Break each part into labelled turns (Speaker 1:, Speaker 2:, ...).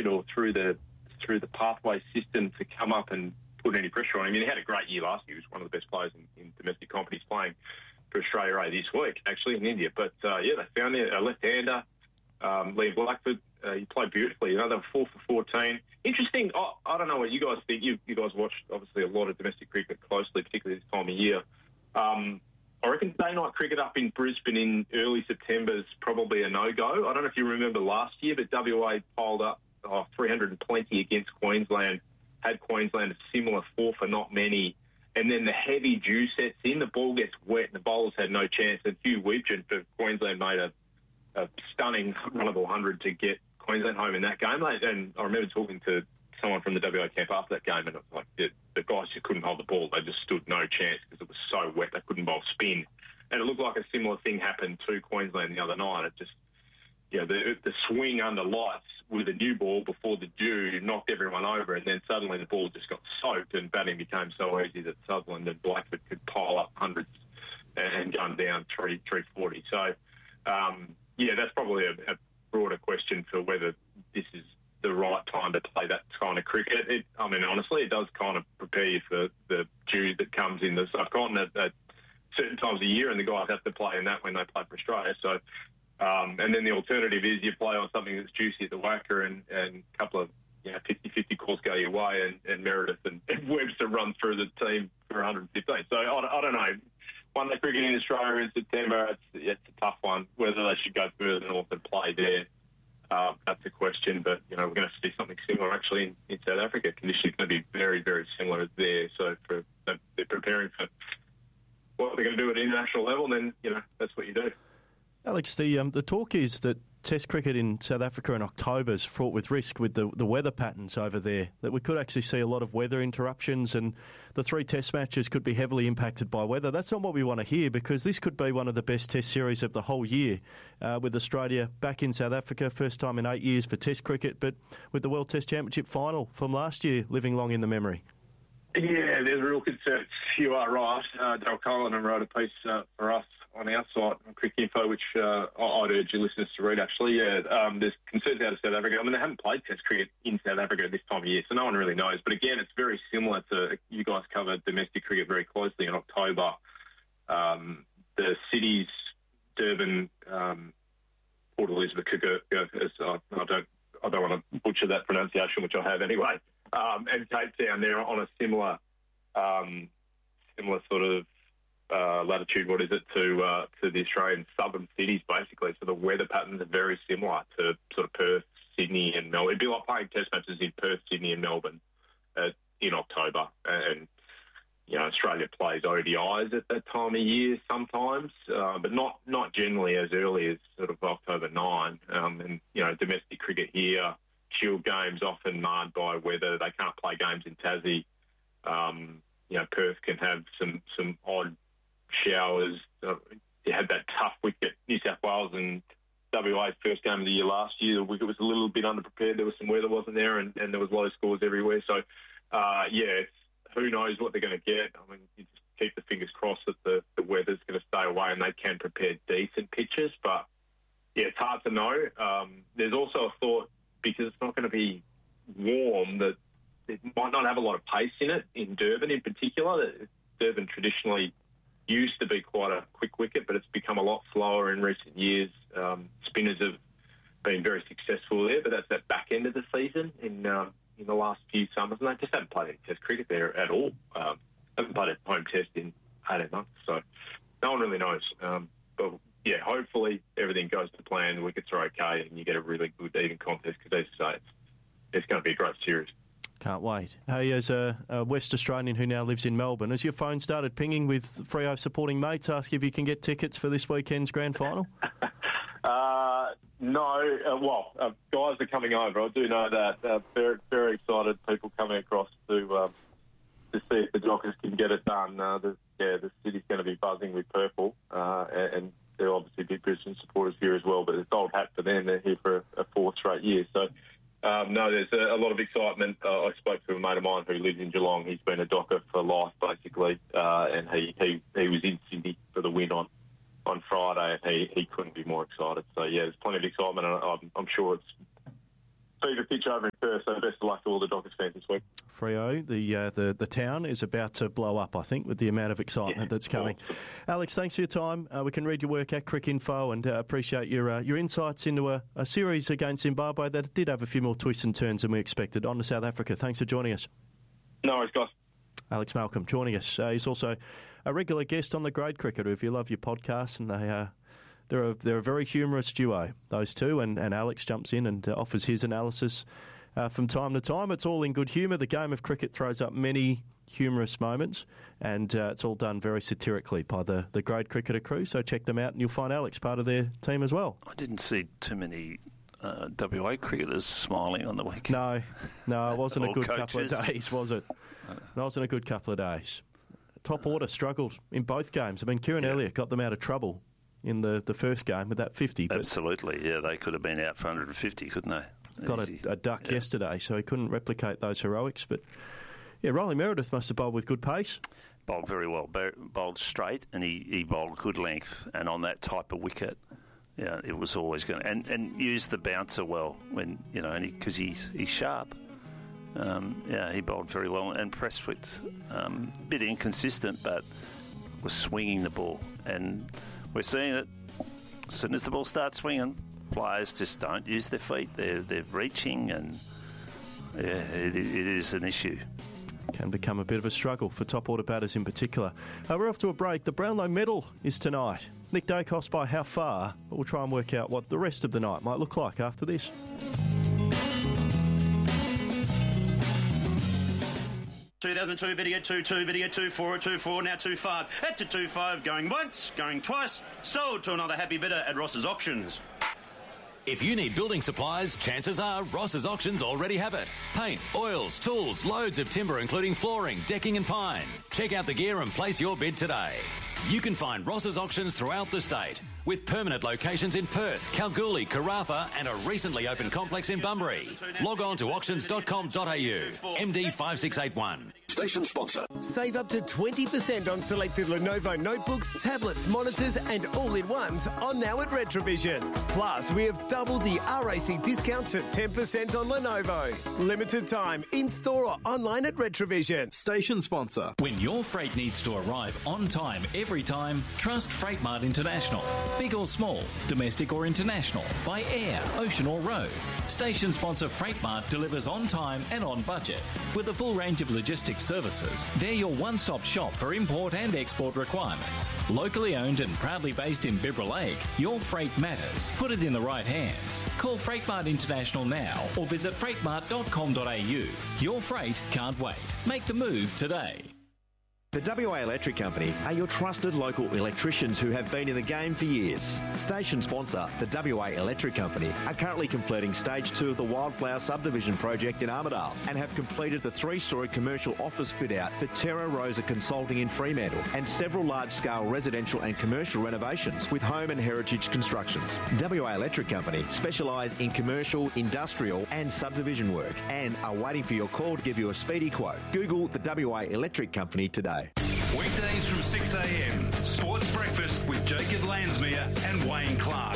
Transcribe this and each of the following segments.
Speaker 1: cricket or through the pathway system to come up and put any pressure on him. I mean, he had a great year last year. He was one of the best players in domestic comp. He's playing for Australia A this week, actually, in India. But, they found a left-hander, Liam Blackford. He played beautifully. They were 4 for 14. Interesting. I don't know what you guys think. You guys watch, obviously, a lot of domestic cricket closely, particularly this time of year. I reckon day-night cricket up in Brisbane in early September is probably a no-go. I don't know if you remember last year, but WA piled up 320 against Queensland, had Queensland a similar 4 for not many, and then the heavy dew sets in, the ball gets wet and the bowlers had no chance. And Hugh Widgeon for Queensland made a stunning run of 100 to get Queensland home in that game. And I remember talking to someone from the WA camp after that game, and it was like the guys just couldn't hold the ball. They just stood no chance because it was so wet. They couldn't bowl spin. And it looked like a similar thing happened to Queensland the other night. It just, the swing under lights with a new ball before the dew knocked everyone over, and then suddenly the ball just got soaked and batting became so easy that Sutherland and Blackford could pile up hundreds and gun down 340. So, that's probably a broader question for whether this is the right time to play that kind of cricket. Honestly, it does kind of prepare you for the dew that comes in the subcontinent at certain times of year, and the guys have to play in that when they play for Australia. So, and then the alternative is you play on something that's juicy at the whacker, and a couple of 50-50 calls go your way, and Meredith and Webster run through the team for 115. So I don't know. One-day cricket in Australia in September, it's a tough one. Whether they should go further north and play there, that's a question. But we're going to see something similar actually in South Africa. Conditions are going to be very, very similar there. So they're preparing for what they're going to do at international level, and then that's what you do.
Speaker 2: Alex, the talk is that Test cricket in South Africa in October is fraught with risk with the weather patterns over there, that we could actually see a lot of weather interruptions, and the 3 Test matches could be heavily impacted by weather. That's not what we want to hear, because this could be one of the best Test series of the whole year, with Australia back in South Africa, first time in 8 years for Test cricket, but with the World Test Championship final from last year living long in the memory.
Speaker 1: Yeah, there's real concerns. You are right. Daryl Cullen wrote a piece for us on our site on Cricket Info, which I'd urge your listeners to read, actually. There's concerns out of South Africa. They haven't played Test cricket in South Africa at this time of year, so no one really knows. But again, it's very similar to, you guys cover domestic cricket very closely in October. The cities, Durban, Port Elizabeth, I don't want to butcher that pronunciation, which I have anyway, and Cape Town, they're on a similar sort of latitude, to the Australian southern cities, basically. So the weather patterns are very similar to sort of Perth, Sydney and Melbourne. It'd be like playing Test matches in Perth, Sydney and Melbourne in October. And Australia plays ODIs at that time of year sometimes, but not generally as early as sort of October 9. And domestic cricket here, Shield games often marred by weather. They can't play games in Tassie. Perth can have some odd showers. You had that tough wicket, New South Wales and WA's first game of the year last year. The wicket was a little bit underprepared. There was some weather, wasn't there, and there was low scores everywhere. So, who knows what they're going to get. You just keep the fingers crossed that the weather's going to stay away and they can prepare decent pitches. But, it's hard to know. There's also a thought, because it's not going to be warm, that it might not have a lot of pace in it, in Durban in particular. Durban traditionally used to be quite a quick wicket, but it's become a lot slower in recent years. Spinners have been very successful there, but that's that back end of the season in the last few summers, and they just haven't played any Test cricket there at all. Haven't played a home Test in 18 months, so no one really knows. But hopefully everything goes to plan, the wickets are okay, and you get a really good even contest, because as I say, it's going to be a great series.
Speaker 2: Can't wait. Hey, as a West Australian who now lives in Melbourne, has your phone started pinging with Freo supporting mates asking if you can get tickets for this weekend's grand final? No. Guys are coming over. I do know that. Very, very excited people coming across to see if the Dockers can get it done. The city's going to be buzzing with purple, and there'll obviously be Brisbane supporters here as well, but it's old hat for them. They're here for a 4th straight year. So, there's a lot of excitement. I spoke to a mate of mine who lives in Geelong. He's been a Docker for life, basically, and he was in Sydney for the win on Friday, and he couldn't be more excited. So, there's plenty of excitement, and I'm sure it's fever pitch over in Perth, so best of luck to all the Dockers fans this week.
Speaker 3: Freo, the town is about to blow up, I think, with the amount of excitement that's coming. Awesome. Alex, thanks for your time. We can read your work at Cricinfo, and appreciate your insights into a series against Zimbabwe that did have a few more twists and turns than we expected. On to South Africa. Thanks for joining us.
Speaker 2: No worries, guys.
Speaker 3: Alex Malcolm joining us. He's also a regular guest on The Grade Cricketer. If you love your podcast, and they're a very humorous duo, those two, and Alex jumps in and offers his analysis from time to time. It's all in good humour. The game of cricket throws up many humorous moments, and it's all done very satirically by the Grade Cricketer crew, so check them out and you'll find Alex part of their team as well.
Speaker 4: I didn't see too many WA cricketers smiling on the weekend.
Speaker 3: No, it wasn't a good couple of days, was it? It wasn't a good couple of days. Top order struggled in both games. I mean, Kieran Elliott got them out of trouble in the first game with that 50.
Speaker 4: Absolutely, yeah. They could have been out for 150, couldn't they?
Speaker 3: Got a duck yesterday, so he couldn't replicate those heroics. But, yeah, Riley Meredith must have bowled with good pace.
Speaker 4: Bowled very well. Bowled straight, and he bowled good length. And on that type of wicket, yeah, it was always going to... And used the bouncer well, when because he's sharp. He bowled very well. And Prestwick, a bit inconsistent, but was swinging the ball. And we're seeing that as soon as the ball starts swinging, players just don't use their feet. They're reaching, and it is an issue.
Speaker 3: Can become a bit of a struggle for top order batters in particular. We're off to a break. The Brownlow medal is tonight. Nick Dacos by how far? But we'll try and work out what the rest of the night might look like after this.
Speaker 5: (2002) video 2-2, video 2-4, 2-4, now 2-5. At to 2-5, going once, going twice. Sold to another happy bidder at Ross's Auctions.
Speaker 6: If you need building supplies, chances are Ross's Auctions already have it. Paint, oils, tools, loads of timber including flooring, decking and pine. Check out the gear and place your bid today. You can find Ross's Auctions throughout the state, with permanent locations in Perth, Kalgoorlie, Karratha and a recently opened complex in Bunbury. Log on to auctions.com.au. MD 5681.
Speaker 7: Station sponsor.
Speaker 8: Save up to 20% on selected Lenovo notebooks, tablets, monitors and all-in-ones on now at Retrovision. Plus, we have doubled the RAC discount to 10% on Lenovo. Limited time, in-store or online at Retrovision.
Speaker 7: Station sponsor.
Speaker 9: When your freight needs to arrive on time every time, trust Freightmart International. Big or small, domestic or international, by air, ocean or road. Station sponsor Freightmart delivers on time and on budget. With a full range of logistics services, they're your one-stop shop for import and export requirements. Locally owned and proudly based in Bibra Lake, your freight matters. Put it in the right hands. Call Freightmart International now or visit freightmart.com.au. Your freight can't wait. Make the move today.
Speaker 10: The WA Electric Company are your trusted local electricians who have been in the game for years. Station sponsor, the WA Electric Company, are currently completing Stage 2 of the Wildflower Subdivision project in Armidale and have completed the 3-storey commercial office fit-out for Terra Rosa Consulting in Fremantle and several large-scale residential and commercial renovations with home and heritage constructions. WA Electric Company specialise in commercial, industrial and subdivision work and are waiting for your call to give you a speedy quote. Google the WA Electric Company today.
Speaker 11: Weekdays from 6 a.m. Sports Breakfast with Jacob Lansmere and Wayne Clark.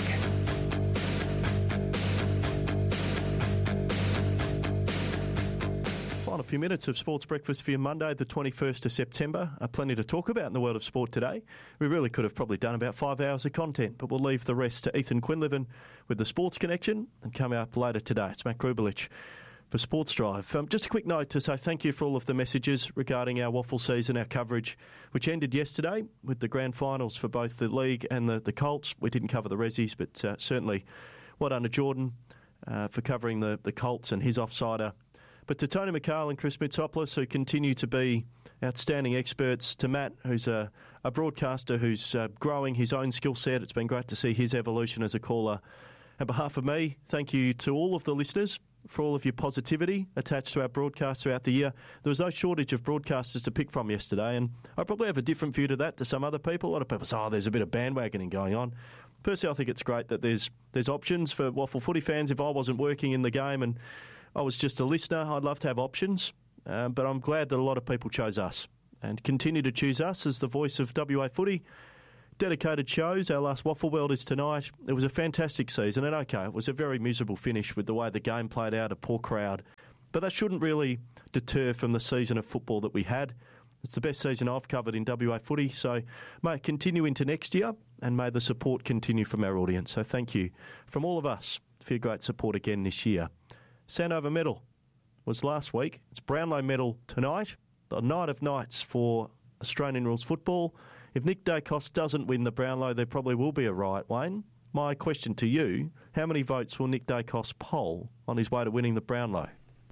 Speaker 3: Final few minutes of Sports Breakfast for you Monday, the 21st of September. Plenty to talk about in the world of sport today. We really could have probably done about 5 hours of content, but we'll leave the rest to Ethan Quinlivan with the Sports Connection and come up later today. It's Matt Grubelich for Sports Drive. Just a quick note to say thank you for all of the messages regarding our WAFL season, our coverage, which ended yesterday with the grand finals for both the league and the Colts. We didn't cover the Rezzies, but certainly well done to Jordan for covering the Colts and his offsider. But to Tony McHale and Chris Mitsopoulos, who continue to be outstanding experts, to Matt, who's a broadcaster who's growing his own skill set. It's been great to see his evolution as a caller. On behalf of me, thank you to all of the listeners for all of your positivity attached to our broadcast throughout the year. There was no shortage of broadcasters to pick from yesterday, and I probably have a different view to that to some other people. A lot of people say, there's a bit of bandwagoning going on. Personally, I think it's great that there's options for WAFL footy fans. If I wasn't working in the game and I was just a listener, I'd love to have options, but I'm glad that a lot of people chose us and continue to choose us as the voice of WA footy. dedicated shows. Our last Waffle World is tonight. It was a fantastic season, and okay, it was a very miserable finish with the way the game played out, a poor crowd. But that shouldn't really deter from the season of football that we had. It's the best season I've covered in WA footy, so may it continue into next year, and may the support continue from our audience. So thank you from all of us for your great support again this year. Sandover Medal was last week. It's Brownlow Medal tonight, the night of nights for Australian rules football. If Nick Dacos doesn't win the Brownlow, there probably will be a riot, Wayne. My question to you, how many votes will Nick Dacos poll on his way to winning the Brownlow?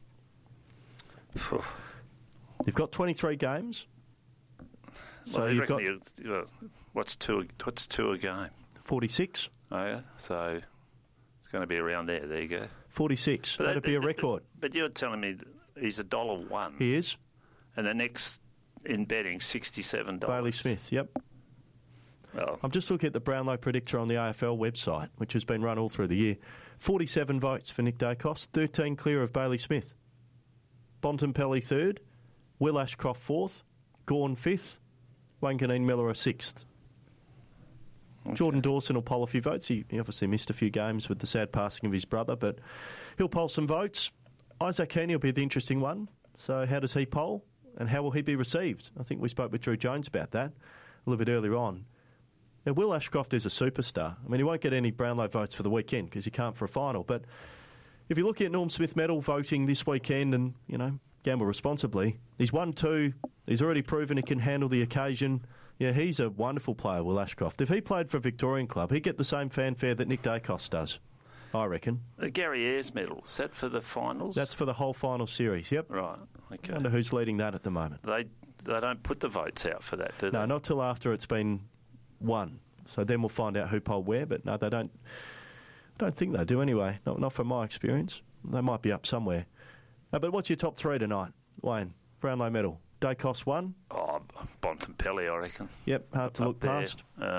Speaker 3: You've got 23 games. So
Speaker 4: well,
Speaker 3: you've got...
Speaker 4: What's two a game?
Speaker 3: 46.
Speaker 4: Oh, yeah. So it's going to be around there. There you go.
Speaker 3: 46. That'd be a record.
Speaker 4: But you're telling me he's $1.
Speaker 3: He is.
Speaker 4: And the next in betting, $67.
Speaker 3: Bailey Smith, yep.
Speaker 4: Well,
Speaker 3: I'm just looking at the Brownlow predictor on the AFL website, which has been run all through the year. 47 votes for Nick Dacos, 13 clear of Bailey Smith. Bontempelli third, Will Ashcroft fourth, Gawn fifth, Wanganeen Miller a sixth. Okay. Jordan Dawson will poll a few votes. He obviously missed a few games with the sad passing of his brother, but he'll poll some votes. Isaac Heaney will be the interesting one. So how does he poll, and how will he be received? I think we spoke with Drew Jones about that a little bit earlier on. Now, Will Ashcroft is a superstar. I mean, he won't get any Brownlow votes for the weekend because he can't for a final, but if you look at Norm Smith Medal voting this weekend and, gamble responsibly, he's won 2. He's already proven he can handle the occasion. Yeah, he's a wonderful player, Will Ashcroft. If he played for a Victorian club, he'd get the same fanfare that Nick Dacos does, I reckon.
Speaker 4: The Gary Ayres Medal, is that for the finals?
Speaker 3: That's for the whole final series, yep.
Speaker 4: Right, okay.
Speaker 3: I wonder who's leading that at the moment.
Speaker 4: They don't put the votes out for that, do they?
Speaker 3: No, not till after it's been won. So then we'll find out who polled where, but no, they don't. I don't think they do anyway, not from my experience. They might be up somewhere. But what's your top 3 tonight, Wayne? Brownlow Medal. Dacos 1?
Speaker 4: Oh, Bontempelli, I reckon.
Speaker 3: Yep, hard to look past.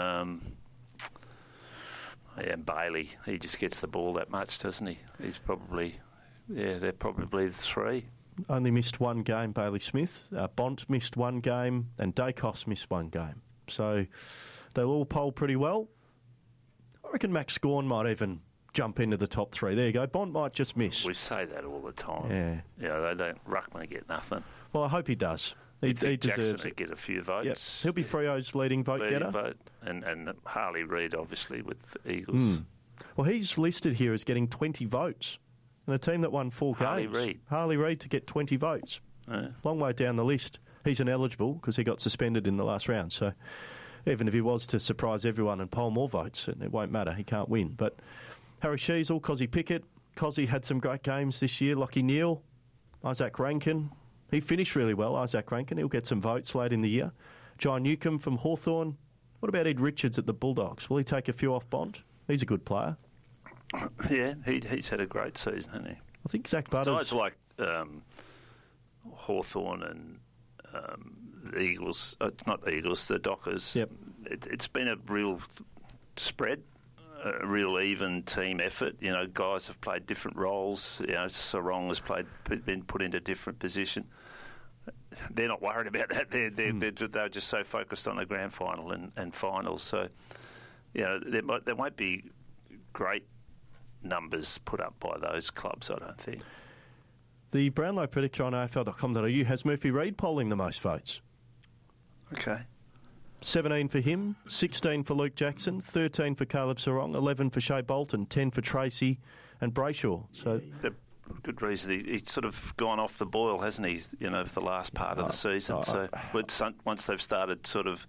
Speaker 4: Bailey, he just gets the ball that much, doesn't he? He's probably, they're probably the 3.
Speaker 3: Only missed 1 game, Bailey Smith. Bont missed 1 game, and Dacos missed 1 game. So they'll all poll pretty well. I reckon Max Gawn might even jump into the top 3. There you go. Bont might just miss.
Speaker 4: We say that all the time.
Speaker 3: Yeah.
Speaker 4: They don't. Ruckman get nothing.
Speaker 3: Well, I hope he does. He deserves
Speaker 4: Jackson
Speaker 3: it.
Speaker 4: Would get a few votes.
Speaker 3: Yep. He'll be Freo's leading vote getter.
Speaker 4: And Harley Reid, obviously, with the Eagles.
Speaker 3: Well, he's listed here as getting 20 votes. And a team that won 4 games. Harley Reid to get 20 votes. Long way down the list. He's ineligible because he got suspended in the last round. So even if he was to surprise everyone and poll more votes, it won't matter. He can't win. But Harry Sheasel, Cozzy Pickett. Cozzy had some great games this year. Lockie Neal, Isaac Rankin. He finished really well, Isaac Rankin. He'll get some votes late in the year. John Newcombe from Hawthorn. What about Ed Richards at the Bulldogs? Will he take a few off Bont? He's a good player.
Speaker 4: Yeah, he's had a great season, hasn't he?
Speaker 3: I think Zach Butters...
Speaker 4: So it's like Hawthorn and the Eagles... not the Eagles, the Dockers.
Speaker 3: Yep.
Speaker 4: It's been a real spread, a real even team effort. Guys have played different roles. Sarong has been put into a different position. They're not worried about that. They're just so focused on the grand final and finals. So, there won't be great numbers put up by those clubs, I don't think.
Speaker 3: The Brownlow predictor on AFL.com.au has Murphy Reid polling the most votes.
Speaker 4: Okay.
Speaker 3: 17 for him, 16 for Luke Jackson, 13 for Caleb Sarong, 11 for Shea Bolton, 10 for Tracy and Brayshaw. So
Speaker 4: good reason. He's sort of gone off the boil, hasn't he, for the last part of the season. So once they've started sort of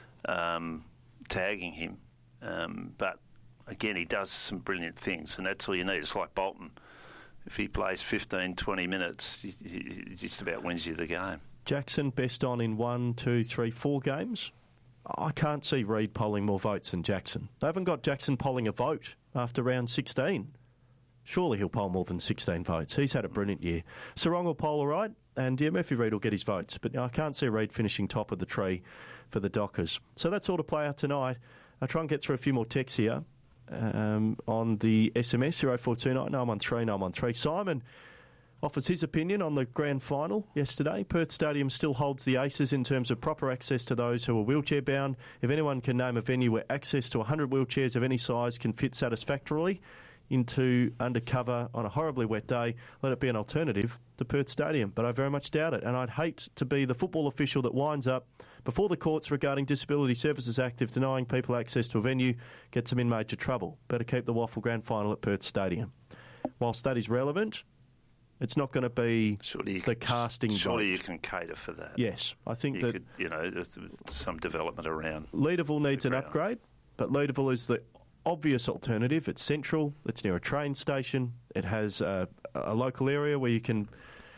Speaker 4: tagging him. But, again, he does some brilliant things, and that's all you need. It's like Bolton. If he plays 15, 20 minutes, he just about wins you the game.
Speaker 3: Jackson best on in 1, 2, 3, 4 games. I can't see Reid polling more votes than Jackson. They haven't got Jackson polling a vote after round 16. Surely he'll poll more than 16 votes. He's had a brilliant year. Sarong will poll all right, and Murphy Reid will get his votes. But I can't see Reid finishing top of the tree for the Dockers. So that's all to play out tonight. I'll try and get through a few more texts here on the SMS, 0429 913 913. Simon offers his opinion on the grand final yesterday. Perth Stadium still holds the aces in terms of proper access to those who are wheelchair bound. If anyone can name a venue where access to 100 wheelchairs of any size can fit satisfactorily into undercover on a horribly wet day, let it be an alternative to Perth Stadium. But I very much doubt it, and I'd hate to be the football official that winds up before the courts regarding Disability Services Act if denying people access to a venue gets them in major trouble. Better keep the WAFL Grand Final at Perth Stadium. Whilst that is relevant, it's not going to be the casting vote.
Speaker 4: Surely you can cater for that.
Speaker 3: Yes, I think
Speaker 4: you could, some development around.
Speaker 3: Leederville needs an upgrade, but Leederville is the obvious alternative. It's central. It's near a train station. It has a local area where you can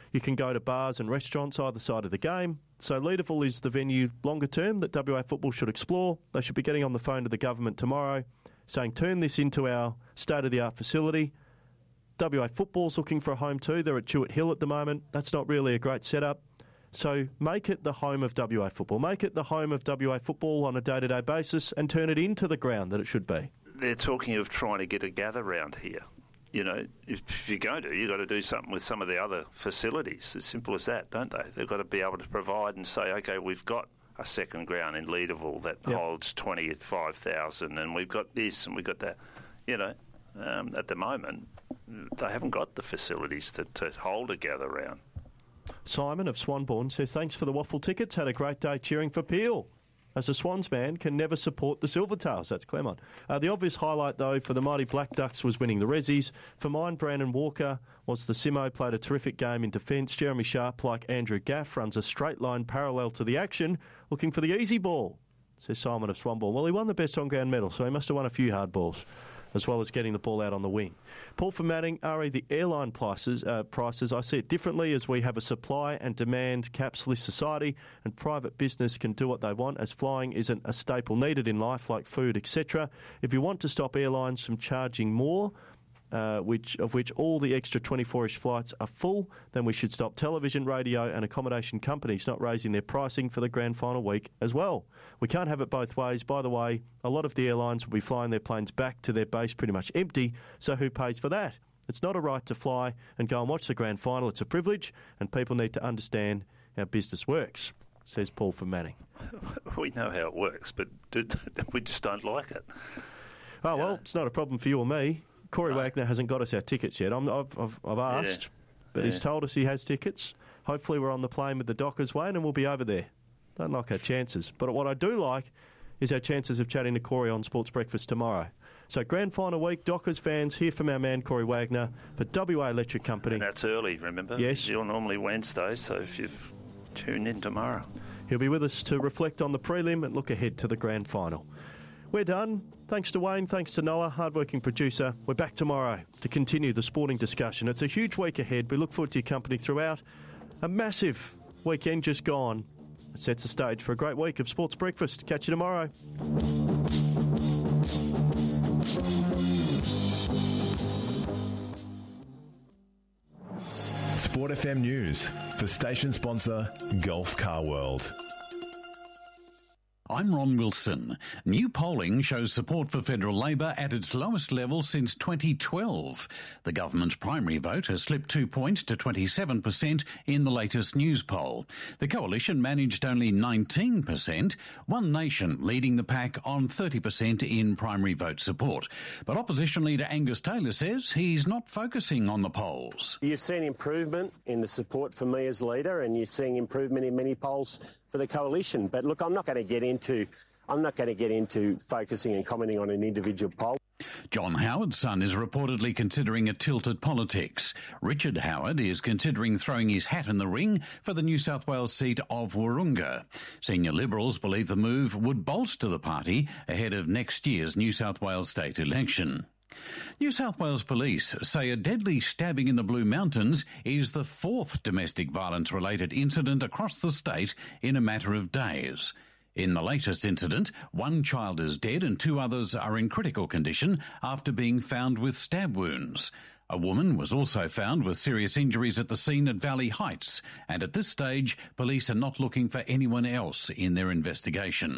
Speaker 3: go to bars and restaurants either side of the game. So Leederville is the venue longer term that WA Football should explore. They should be getting on the phone to the government tomorrow saying, turn this into our state-of-the-art facility. WA Football's looking for a home too. They're at Jewett Hill at the moment. That's not really a great setup. So make it the home of WA Football. Make it the home of WA Football on a day-to-day basis and turn it into the ground that it should be.
Speaker 4: They're talking of trying to get a gather round here. You know, if you're going to, you've got to do something with some of the other facilities. As simple as that, don't they? They've got to be able to provide and say, OK, we've got a second ground in Leederville that holds 25,000 and we've got this and we've got that. You know, at the moment, they haven't got the facilities to hold a gather round.
Speaker 3: Simon of Swanbourne says, thanks for the waffle tickets. Had a great day cheering for Peel. As a Swans man, can never support the Silvertails. That's Clermont. The obvious highlight, though, for the mighty Black Ducks was winning the Rezzies. For mine, Brandon Walker was the Simo, played a terrific game in defence. Jeremy Sharp, like Andrew Gaff, runs a straight line parallel to the action, looking for the easy ball, says Simon of Swanbourne. Well, he won the best on-ground medal, so he must have won a few hard balls, as well as getting the ball out on the wing. Paul from Manning, RE, the airline prices, I see it differently as we have a supply and demand caps-less society and private business can do what they want as flying isn't a staple needed in life like food, etc. If you want to stop airlines from charging more, of which all the extra 24-ish flights are full, then we should stop television, radio and accommodation companies not raising their pricing for the grand final week as well. We can't have it both ways. By the way, a lot of the airlines will be flying their planes back to their base pretty much empty, so who pays for that? It's not a right to fly and go and watch the grand final. It's a privilege, and people need to understand how business works, says Paul from Manning.
Speaker 4: We know how it works, but we just don't like it.
Speaker 3: Oh, well, it's not a problem for you or me. Corey Wagner hasn't got us our tickets yet. I've asked, but he's told us he has tickets. Hopefully we're on the plane with the Dockers, Wayne, and we'll be over there. Don't like our chances. But what I do like is our chances of chatting to Corey on Sports Breakfast tomorrow. So grand final week, Dockers fans, hear from our man Corey Wagner for WA Electric Company.
Speaker 4: And that's early, remember?
Speaker 3: Yes.
Speaker 4: You're normally Wednesday, so if you tune in tomorrow.
Speaker 3: He'll be with us to reflect on the prelim and look ahead to the grand final. We're done. Thanks to Wayne, thanks to Noah, hardworking producer. We're back tomorrow to continue the sporting discussion. It's a huge week ahead. We look forward to your company throughout. A massive weekend just gone. It sets the stage for a great week of Sports Breakfast. Catch you tomorrow.
Speaker 12: Sport FM News for station sponsor Gulf Car World.
Speaker 13: I'm Ron Wilson. New polling shows support for federal Labor at its lowest level since 2012. The government's primary vote has slipped 2 points to 27% in the latest news poll. The coalition managed only 19%, One Nation leading the pack on 30% in primary vote support. But opposition leader Angus Taylor says he's not focusing on the polls.
Speaker 14: You've seen improvement in the support for me as leader, and you're seeing improvement in many polls for the coalition. But look, I'm not going to get into focusing and commenting on an individual poll.
Speaker 13: John Howard's son is reportedly considering a tilt at politics. Richard Howard is considering throwing his hat in the ring for the New South Wales seat of Wahroonga. Senior Liberals believe the move would bolster the party ahead of next year's New South Wales state election. New South Wales Police say a deadly stabbing in the Blue Mountains is the fourth domestic violence-related incident across the state in a matter of days. In the latest incident, one child is dead and two others are in critical condition after being found with stab wounds. A woman was also found with serious injuries at the scene at Valley Heights, and at this stage, police are not looking for anyone else in their investigation.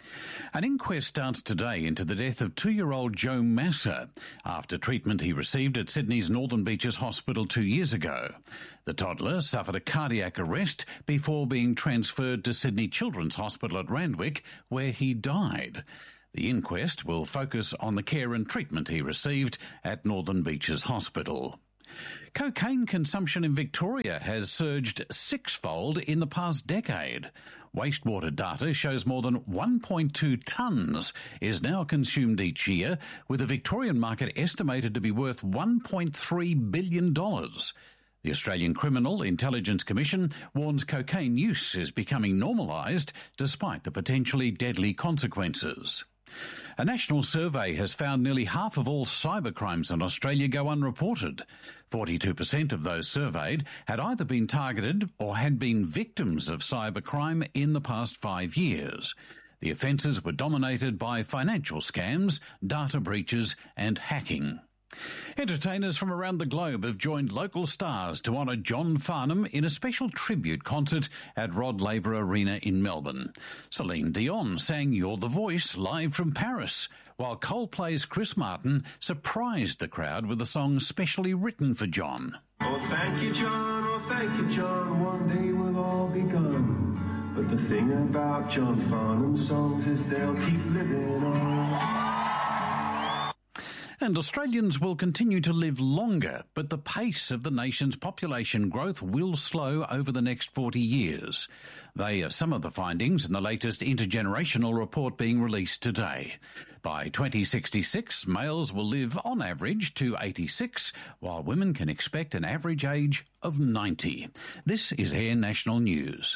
Speaker 13: An inquest starts today into the death of 2-year-old Joe Massa after treatment he received at Sydney's Northern Beaches Hospital 2 years ago. The toddler suffered a cardiac arrest before being transferred to Sydney Children's Hospital at Randwick, where he died. The inquest will focus on the care and treatment he received at Northern Beaches Hospital. Cocaine consumption in Victoria has surged 6-fold in the past decade. Wastewater data shows more than 1.2 tonnes is now consumed each year, with the Victorian market estimated to be worth $1.3 billion. The Australian Criminal Intelligence Commission warns cocaine use is becoming normalised despite the potentially deadly consequences. A national survey has found nearly half of all cybercrimes in Australia go unreported. 42% of those surveyed had either been targeted or had been victims of cybercrime in the past 5 years. The offences were dominated by financial scams, data breaches and hacking. Entertainers from around the globe have joined local stars to honour John Farnham in a special tribute concert at Rod Laver Arena in Melbourne. Celine Dion sang You're the Voice live from Paris, while Coldplay's Chris Martin surprised the crowd with a song specially written for John.
Speaker 15: Oh, thank you, John, one day we'll all be gone. But the thing about John Farnham songs is they'll keep living on.
Speaker 13: And Australians will continue to live longer, but the pace of the nation's population growth will slow over the next 40 years. They are some of the findings in the latest intergenerational report being released today. By 2066, males will live on average to 86, while women can expect an average age of 90. This is Air National News.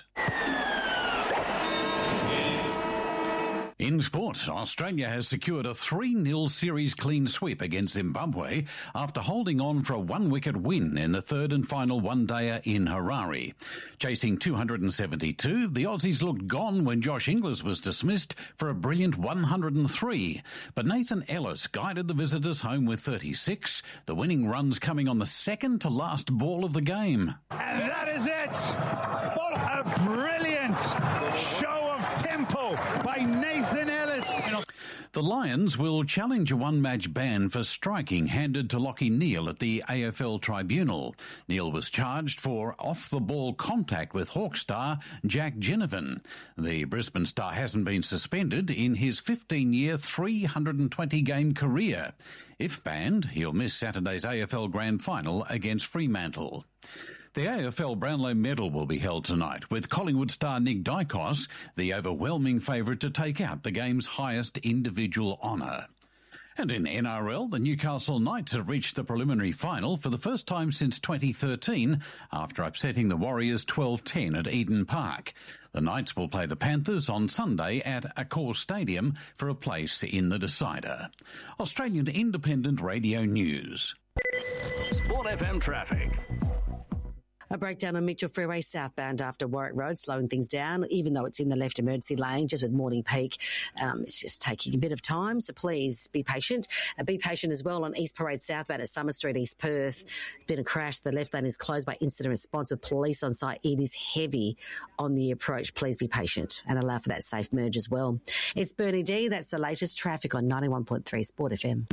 Speaker 13: In sport, Australia has secured a 3-0 series clean sweep against Zimbabwe after holding on for a 1-wicket win in the third and final one-dayer in Harare. Chasing 272, the Aussies looked gone when Josh Inglis was dismissed for a brilliant 103. But Nathan Ellis guided the visitors home with 36, the winning runs coming on the second-to-last ball of the game.
Speaker 16: And that is it! A brilliant show of tempo by Nathan Ellis.
Speaker 13: The Lions will challenge a one-match ban for striking handed to Lachie Neale at the AFL Tribunal. Neale was charged for off-the-ball contact with Hawk star Jack Ginnivan. The Brisbane star hasn't been suspended in his 15-year, 320-game career. If banned, he'll miss Saturday's AFL Grand Final against Fremantle. The AFL Brownlow Medal will be held tonight, with Collingwood star Nick Dykos the overwhelming favourite to take out the game's highest individual honour. And in NRL, the Newcastle Knights have reached the preliminary final for the first time since 2013 after upsetting the Warriors 12-10 at Eden Park. The Knights will play the Panthers on Sunday at Accor Stadium for a place in the decider. Australian Independent Radio News.
Speaker 6: Sport FM traffic.
Speaker 17: A breakdown on Mitchell Freeway southbound after Warwick Road, slowing things down, even though it's in the left emergency lane, just with morning peak. It's just taking a bit of time, so please be patient. Be patient as well on East Parade southbound at Summer Street, East Perth. Been a crash. The left lane is closed by incident response with police on site. It is heavy on the approach. Please be patient and allow for that safe merge as well. It's Bernie D. That's the latest traffic on 91.3 Sport FM.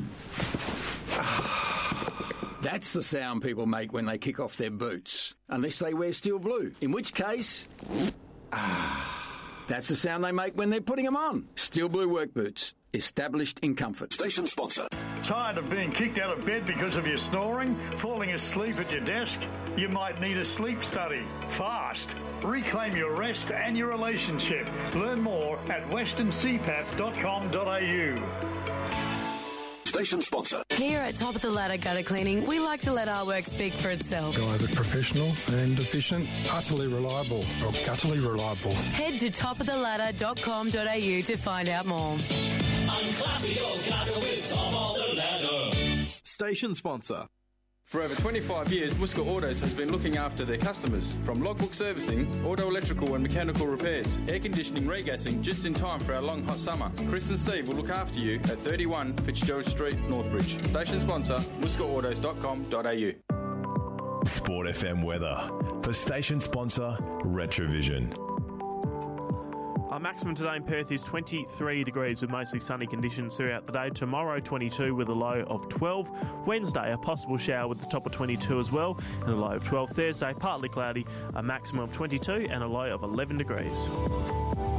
Speaker 18: That's the sound people make when they kick off their boots. Unless they wear steel blue. In which case, that's the sound they make when they're putting them on. Steel blue work boots. Established in comfort.
Speaker 7: Station sponsor.
Speaker 16: Tired of being kicked out of bed because of your snoring? Falling asleep at your desk? You might need a sleep study. Fast. Reclaim your rest and your relationship. Learn more at westerncpap.com.au.
Speaker 7: Station sponsor.
Speaker 19: Here at Top of the Ladder Gutter Cleaning, we like to let our work speak for itself.
Speaker 20: Guys are professional and efficient, utterly reliable, or gutterly reliable.
Speaker 19: Head to topoftheladder.com.au to find out more.
Speaker 21: Unclassy old clatter with Top of the Ladder.
Speaker 7: Station sponsor.
Speaker 22: For over 25 years, Muska Autos has been looking after their customers. From logbook servicing, auto electrical and mechanical repairs, air conditioning, regassing, just in time for our long hot summer. Chris and Steve will look after you at 31 Fitzgerald Street, Northbridge. Station sponsor, muskaautos.com.au.
Speaker 12: Sport FM weather for station sponsor Retrovision.
Speaker 1: Our maximum today in Perth is 23 degrees with mostly sunny conditions throughout the day. Tomorrow, 22 with a low of 12. Wednesday, a possible shower with the top of 22 as well and a low of 12. Thursday, partly cloudy, a maximum of 22 and a low of 11 degrees.